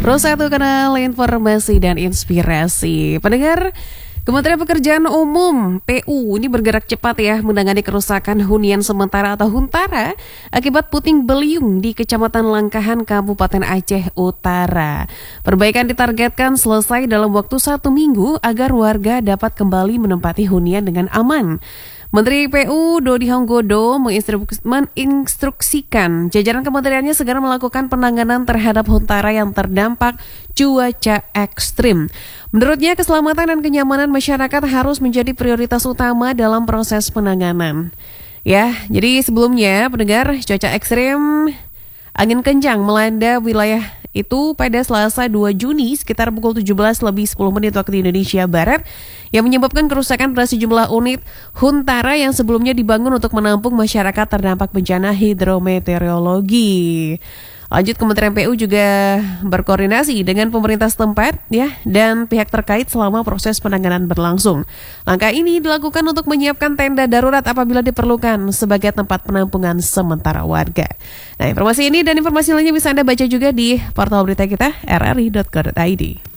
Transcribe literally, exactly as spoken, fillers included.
Terus satu kanal informasi dan inspirasi. Pendengar, Kementerian Pekerjaan Umum P U ini bergerak cepat ya menangani kerusakan hunian sementara atau huntara akibat puting beliung di Kecamatan Langkahan, Kabupaten Aceh Utara. Perbaikan ditargetkan selesai dalam waktu satu minggu agar warga dapat kembali menempati hunian dengan aman. Menteri P U Dodi Honggodo menginstruksikan jajaran kementeriannya segera melakukan penanganan terhadap huntara yang terdampak cuaca ekstrim. Menurutnya, keselamatan dan kenyamanan masyarakat harus menjadi prioritas utama dalam proses penanganan. Ya, jadi sebelumnya pendengar, cuaca ekstrim angin kencang melanda wilayah itu pada Selasa dua Juni sekitar pukul tujuh belas lebih sepuluh menit waktu Indonesia Barat yang menyebabkan kerusakan pada sejumlah unit huntara yang sebelumnya dibangun untuk menampung masyarakat terdampak bencana hidrometeorologi. Lanjut, Kementerian P U juga berkoordinasi dengan pemerintah setempat ya dan pihak terkait selama proses penanganan berlangsung. Langkah ini dilakukan untuk menyiapkan tenda darurat apabila diperlukan sebagai tempat penampungan sementara warga. Nah, informasi ini dan informasi lainnya bisa Anda baca juga di portal berita kita r r i dot co dot i d.